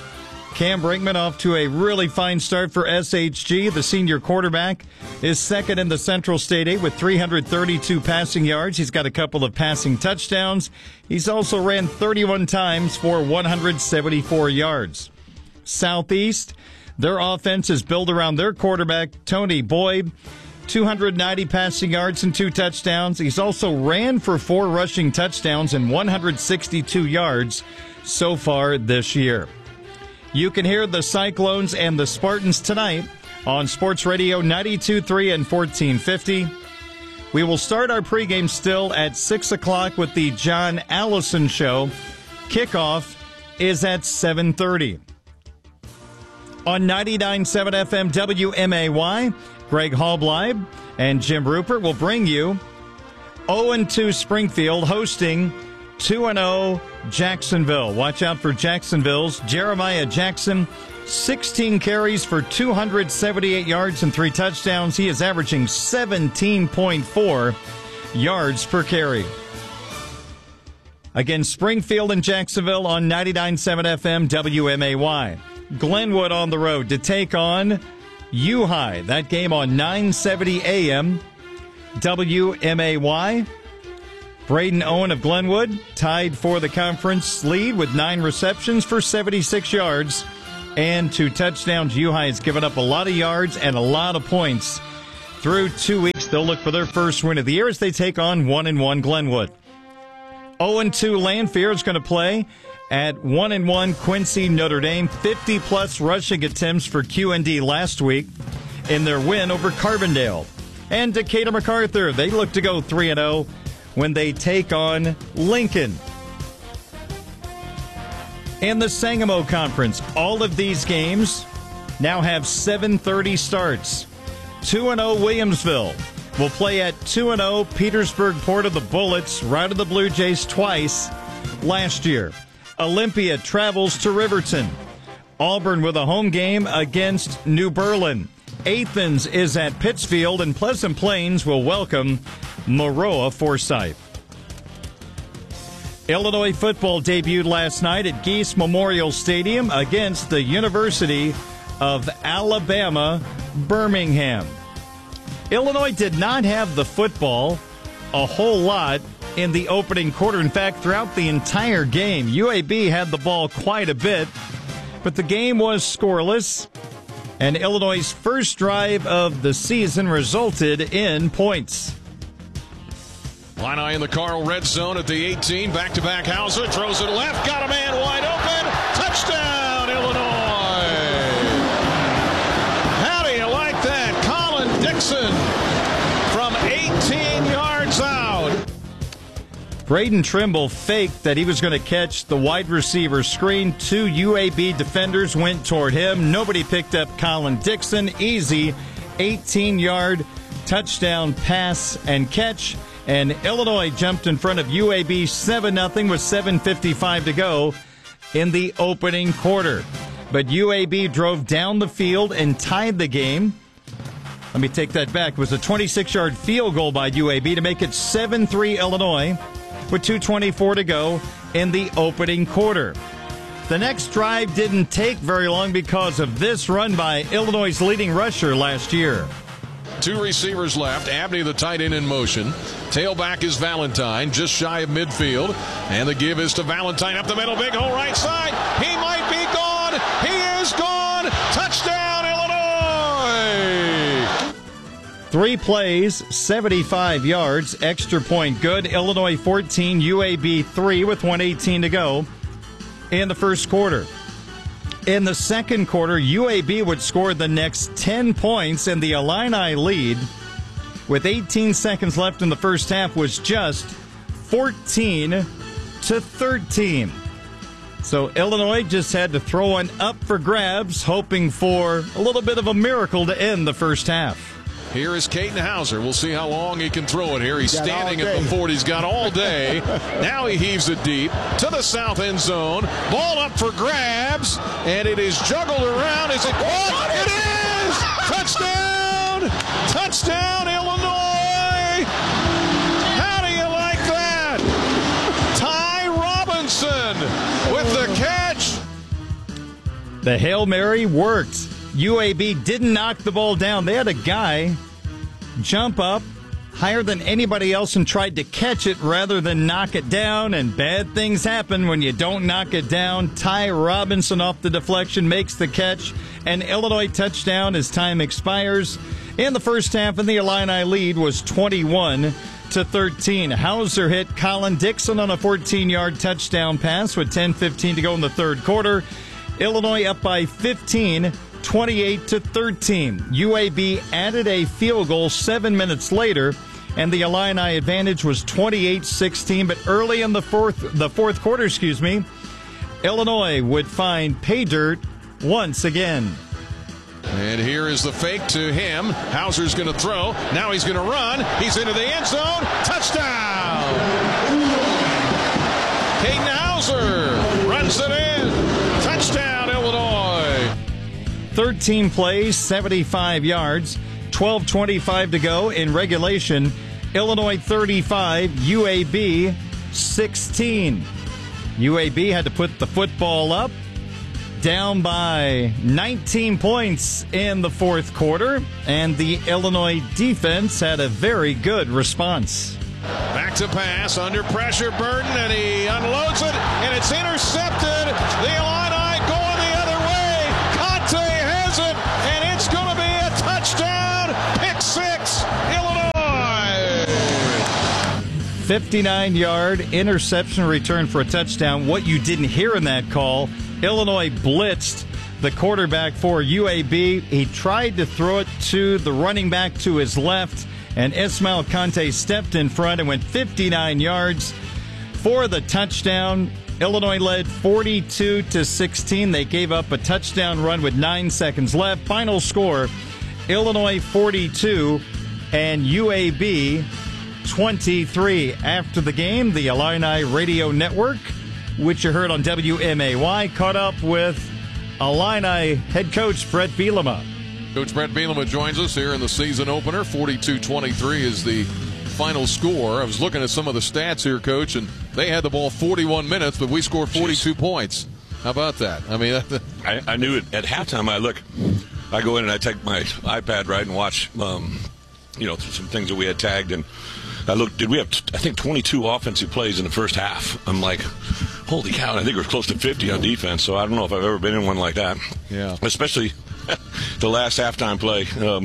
Cam Brinkman off to a really fine start for SHG. The senior quarterback is second in the Central State 8 with 332 passing yards. He's got a couple of passing touchdowns. He's also ran 31 times for 174 yards. Southeast, their offense is built around their quarterback, Tony Boyd. 290 passing yards and 2 touchdowns. He's also ran for 4 rushing touchdowns and 162 yards so far this year. You can hear the Cyclones and the Spartans tonight on Sports Radio 92.3 and 1450. We will start our pregame still at 6 o'clock with the John Allison Show. Kickoff is at 7:30. On 99.7 FM WMAY, Greg Halbleib and Jim Rupert will bring you 0-2 Springfield hosting 2-0 Jacksonville. Watch out for Jacksonville's Jeremiah Jackson, 16 carries for 278 yards and 3 touchdowns. He is averaging 17.4 yards per carry. Again, Springfield and Jacksonville on 99.7 FM WMAY. Glenwood on the road to take on U-High. That game on 970 AM WMAY. Braden Owen of Glenwood tied for the conference lead with 9 receptions for 76 yards and 2 touchdowns. U-High has given up a lot of yards and a lot of points through 2 weeks. They'll look for their first win of the year as they take on 1-1 Glenwood. 0-2 Lanphier is going to play at 1-1 Quincy Notre Dame. 50-plus rushing attempts for QND last week in their win over Carbondale. And Decatur MacArthur, they look to go 3-0 when they take on Lincoln. In the Sangamo Conference, all of these games now have 7:30 starts. 2-0 Williamsville will play at 2-0 Petersburg Port of the Bullets, routed the Blue Jays twice last year. Olympia travels to Riverton. Auburn with a home game against New Berlin. Athens is at Pittsfield, and Pleasant Plains will welcome Maroa Forsyth. Illinois football debuted last night at Geese Memorial Stadium against the University of Alabama, Birmingham. Illinois did not have the football a whole lot in the opening quarter. In fact, throughout the entire game, UAB had the ball quite a bit, but the game was scoreless, and Illinois' first drive of the season resulted in points. Illini in the Carl red zone at the 18. Back-to-back Hauser throws it left. Got a man wide open. Touchdown, Illinois. How do you like that? Colin Dixon from 18 yards out. Braden Trimble faked that he was going to catch the wide receiver screen. 2 UAB defenders went toward him. Nobody picked up Colin Dixon. Easy 18-yard touchdown pass and catch. And Illinois jumped in front of UAB 7-0 with 7:55 to go in the opening quarter. But UAB drove down the field and tied the game. Let me take that back. It was a 26-yard field goal by UAB to make it 7-3 Illinois with 2:24 to go in the opening quarter. The next drive didn't take very long because of this run by Illinois' leading rusher last year. 2 receivers left. Abney, the tight end, in motion. Tailback is Valentine, just shy of midfield. And the give is to Valentine up the middle. Big hole right side. He might be gone. He is gone. Touchdown, Illinois. 3 plays, 75 yards, extra point good. Illinois 14, UAB 3 with 1:18 to go in the first quarter. In the second quarter, UAB would score the next 10 points, and the Illini lead with 18 seconds left in the first half was just 14-13. So Illinois just had to throw one up for grabs, hoping for a little bit of a miracle to end the first half. Here is Caden Hauser. We'll see how long he can throw it here. He's standing at the 40. He's got all day. Now he heaves it deep to the south end zone. Ball up for grabs, and it is juggled around. Is it caught? It is! Touchdown! Touchdown, Illinois! How do you like that? Ty Robinson with the catch. The Hail Mary worked. UAB didn't knock the ball down. They had a guy jump up higher than anybody else and tried to catch it rather than knock it down, and bad things happen when you don't knock it down. Ty Robinson off the deflection makes the catch, and Illinois touchdown as time expires. In the first half, and the Illini lead was 21-13. Hauser hit Colin Dixon on a 14-yard touchdown pass with 10:15 to go in the third quarter. Illinois up by 15, 28-13. UAB added a field goal 7 minutes later, and the Illini advantage was 28-16. But early in the fourth quarter, Illinois would find pay dirt once again. And here is the fake to him. Hauser's going to throw. Now he's going to run. He's into the end zone. Touchdown! Caden Hauser runs it in. Touchdown, Illinois. 13 plays, 75 yards, 12:25 to go in regulation. Illinois 35, UAB 16. UAB had to put the football up, down by 19 points in the fourth quarter, and the Illinois defense had a very good response. Back to pass, under pressure, Burton, and he unloads it, and it's intercepted. The Illini going the other way. Conte has it, and it's going to be a touchdown. Pick six, Illinois. 59-yard interception return for a touchdown. What you didn't hear in that call, Illinois blitzed the quarterback for UAB. He tried to throw it to the running back to his left, and Ismail Conte stepped in front and went 59 yards for the touchdown. Illinois led 42-16. They gave up a touchdown run with 9 seconds left. Final score, Illinois 42 and UAB 23. After the game, the Illini Radio Network, which you heard on WMAY, caught up with Illini head coach Brett Bielema. Coach Brett Bielema joins us here in the season opener. 42-23 is the final score. I was looking at some of the stats here, Coach, and they had the ball 41 minutes, but we scored 42 points. How about that? I mean, I knew it at halftime. I go in and I take my iPad, right, and watch, some things that we had tagged, and I looked. Did we have, I think, 22 offensive plays in the first half? I'm like, holy cow! And I think we're close to 50 on defense. So I don't know if I've ever been in one like that. Yeah. Especially the last halftime play.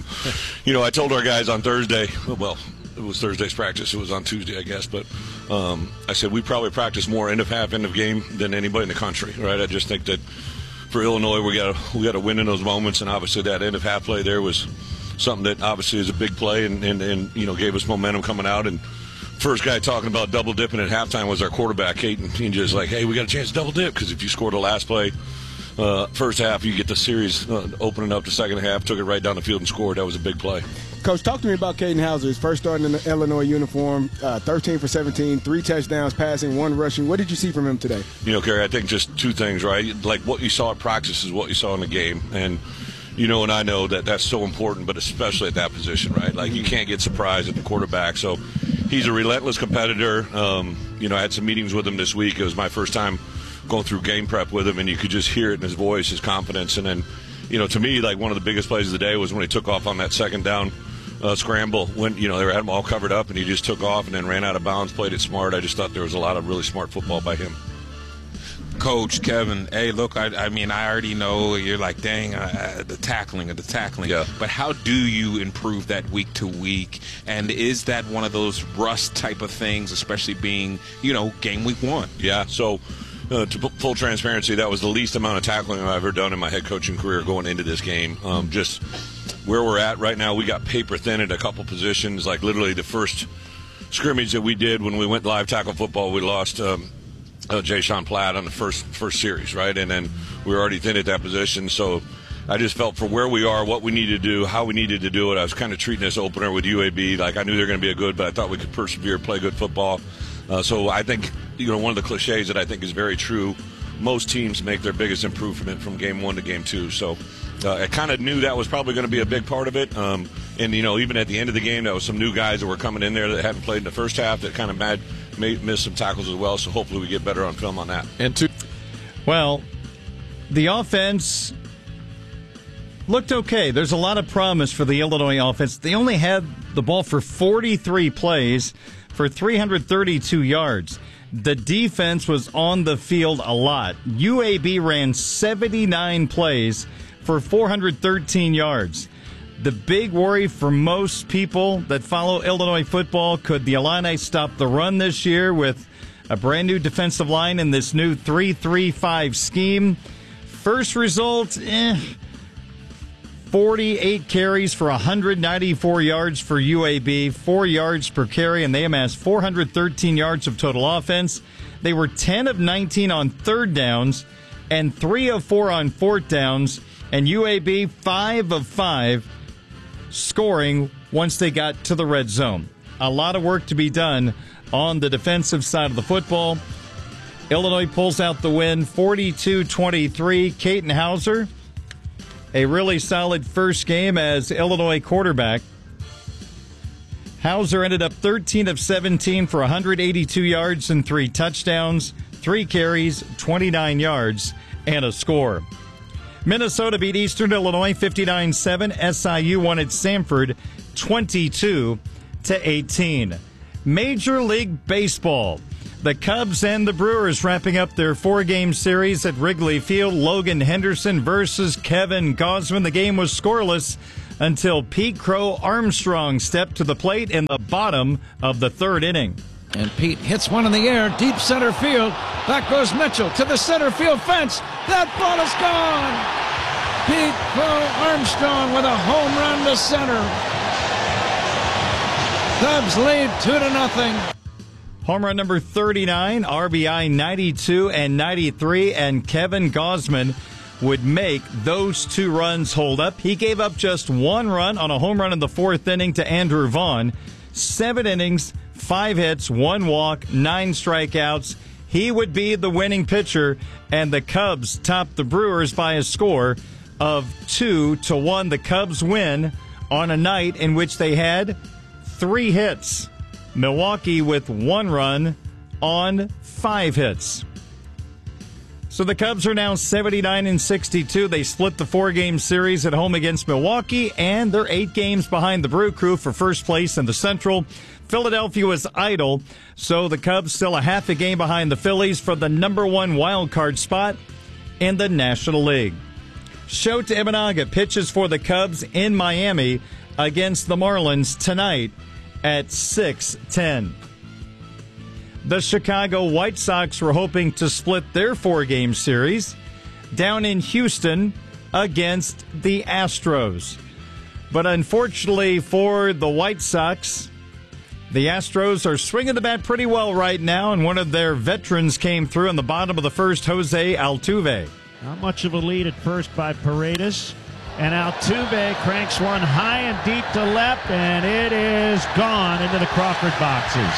I told our guys on Thursday. Well, it was Thursday's practice. It was on Tuesday, I guess. But I said we probably practice more end of half, end of game than anybody in the country. Right? I just think that for Illinois, we got to win in those moments, and obviously that end of half play there was something that obviously is a big play and gave us momentum coming out. And first guy talking about double dipping at halftime was our quarterback, Caden. He just like, hey, we got a chance to double dip, because if you score the last play, first half, you get the series opening up the second half, took it right down the field and scored. That was a big play. Coach, talk to me about Caden Hauser. His first start in the Illinois uniform, 13 for 17, 3 touchdowns passing, 1 rushing. What did you see from him today? Kerry, I think just 2 things, right? Like what you saw at practice is what you saw in the game. And and I know that that's so important, but especially at that position, right? Like, you can't get surprised at the quarterback. So he's a relentless competitor. I had some meetings with him this week. It was my first time going through game prep with him, and you could just hear it in his voice, his confidence. And then, to me, like, one of the biggest plays of the day was when he took off on that second down scramble when, they had him all covered up, and he just took off and then ran out of bounds, played it smart. I just thought there was a lot of really smart football by him. Coach Kevin, hey, look, I already know you're like, dang, the tackling. Yeah. But how do you improve that week to week? And is that one of those rust type of things, especially being, game week 1? Yeah, so to full transparency, that was the least amount of tackling I've ever done in my head coaching career going into this game. Just where we're at right now, we got paper thin at a couple positions. Like, literally the first scrimmage that we did when we went live tackle football, we lost Jay Sean Platt on the first series, right? And then we were already thin at that position. So I just felt for where we are, what we needed to do, how we needed to do it. I was kind of treating this opener with UAB like I knew they were going to be a good, but I thought we could persevere, play good football. So I think, one of the cliches that I think is very true, most teams make their biggest improvement from game 1 to game 2. So I kind of knew that was probably going to be a big part of it. And, even at the end of the game, there was some new guys that were coming in there that hadn't played in the first half that kind of missed some tackles as well. So hopefully we get better on film on that. And well, The offense looked okay. There's a lot of promise for the Illinois offense. They only had the ball for 43 plays for 332 yards. The defense was on the field a lot. UAB ran 79 plays for 413 yards. The big worry for most people that follow Illinois football, could the Illini stop the run this year with a brand new defensive line in this new 3-3-5 scheme? First result, 48 carries for 194 yards for UAB, 4 yards per carry, and they amassed 413 yards of total offense. They were 10 of 19 on third downs and 3 of 4 on fourth downs, and UAB 5 of 5 scoring once they got to the red zone. A lot of work to be done on the defensive side of the football. Illinois pulls out the win 42-23. Katin Hauser, a really solid first game as Illinois quarterback. Hauser ended up 13 of 17 for 182 yards and 3 touchdowns, 3 carries, 29 yards, and a score. Minnesota beat Eastern Illinois 59-7. SIU won at Samford 22-18. Major League Baseball. The Cubs and the Brewers wrapping up their 4-game series at Wrigley Field. Logan Henderson versus Kevin Gausman. The game was scoreless until Pete Crow Armstrong stepped to the plate in the bottom of the 3rd inning. And Pete hits one in the air, deep center field. Back goes Mitchell to the center field fence. That ball is gone. Pete Crow Armstrong with a home run to center. Cubs lead 2-0. Home run number 39, RBI 92 and 93, and Kevin Gausman would make those 2 runs hold up. He gave up just 1 run on a home run in the 4th inning to Andrew Vaughn. 7 innings, 5 hits, 1 walk, 9 strikeouts. He would be the winning pitcher, and the Cubs topped the Brewers by a score of 2-1. The Cubs win on a night in which they had 3 hits. Milwaukee with 1 run on 5 hits. So the Cubs are now 79-62. They split the 4-game series at home against Milwaukee, and they're 8 games behind the Brew Crew for first place in the Central. Philadelphia is idle, so the Cubs still a half a game behind the Phillies for the number 1 wild card spot in the National League. Shota Imanaga pitches for the Cubs in Miami against the Marlins tonight at 6:10. The Chicago White Sox were hoping to split their 4-game series down in Houston against the Astros. But unfortunately for the White Sox, the Astros are swinging the bat pretty well right now, and one of their veterans came through in the bottom of the first, Jose Altuve. Not much of a lead at first by Paredes. And Altuve cranks one high and deep to left, and it is gone into the Crawford boxes.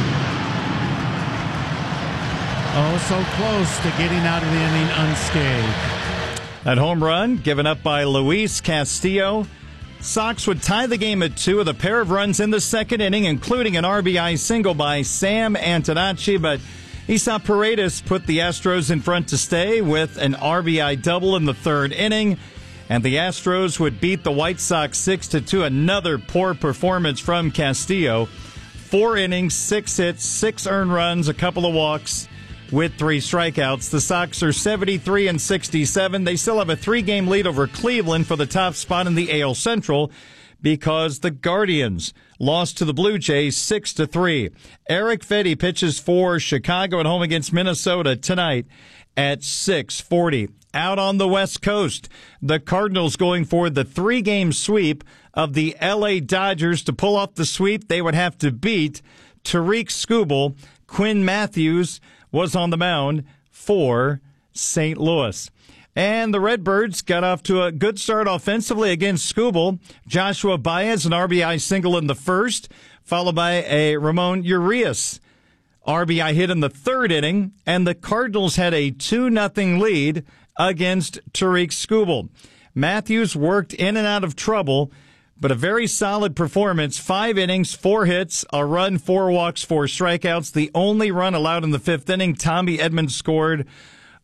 Oh, so close to getting out of the inning unscathed. That home run given up by Luis Castillo. Sox would tie the game at 2 with a pair of runs in the 2nd inning, including an RBI single by Sam Antonacci, but he saw Paredes put the Astros in front to stay with an RBI double in the 3rd inning. And the Astros would beat the White Sox 6-2. Another poor performance from Castillo. 4 innings, 6 hits, 6 earned runs, a couple of walks with 3 strikeouts. The Sox are 73-67. They still have a 3-game lead over Cleveland for the top spot in the AL Central because the Guardians lost to the Blue Jays 6-3. Eric Fedde pitches for Chicago at home against Minnesota tonight at 6:40. Out on the West Coast, the Cardinals going for the 3-game sweep of the L.A. Dodgers. To pull off the sweep, they would have to beat Tariq Skubal. Quinn Matthews was on the mound for St. Louis. And the Redbirds got off to a good start offensively against Skubal. Joshua Baez, an RBI single in the 1st, followed by a Ramon Urias RBI hit in the 3rd inning, and the Cardinals had a 2-0 lead against Tariq Skubal. Matthews worked in and out of trouble, but a very solid performance. 5 innings, 4 hits, a run, 4 walks, 4 strikeouts. The only run allowed in the 5th inning, Tommy Edmonds scored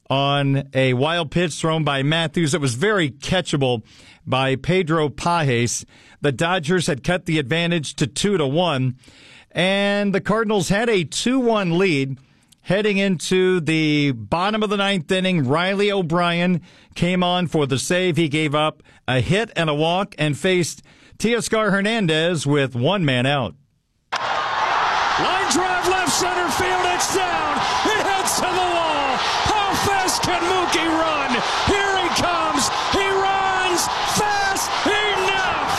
on a wild pitch thrown by Matthews. It was very catchable by Pedro Pajes. The Dodgers had cut the advantage to 2-1, and the Cardinals had a 2-1 lead heading into the bottom of the ninth inning. Riley O'Brien came on for the save. He gave up a hit and a walk and faced Teoscar Hernandez with one man out. Line drive left center field. It's down. It heads to the wall. How fast can Mookie run? Here he comes. He runs fast enough.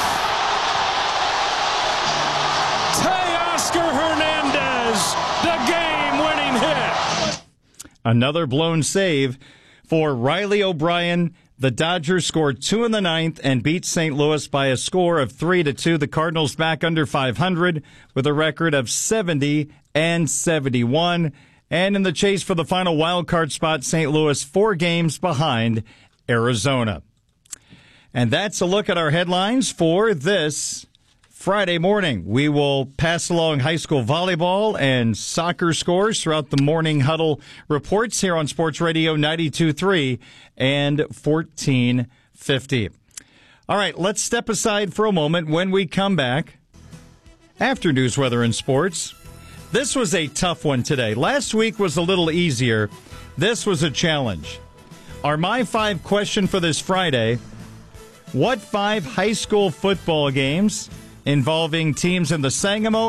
Teoscar Hernandez, the game-winning hit. Another blown save for Riley O'Brien. The Dodgers scored 2 in the ninth and beat St. Louis by a score of 3-2. The Cardinals back under 500 with a record of 70-71. And in the chase for the final wild card spot, St. Louis 4 games behind Arizona. And that's a look at our headlines for this Friday morning. We will pass along high school volleyball and soccer scores throughout the morning huddle reports here on Sports Radio 92.3 and 1450. All right, let's step aside for a moment. When we come back, after news, weather, and sports, this was a tough one today. Last week was a little easier. This was a challenge. Our My 5 question for this Friday: what 5 high school football games involving teams in the Sangamo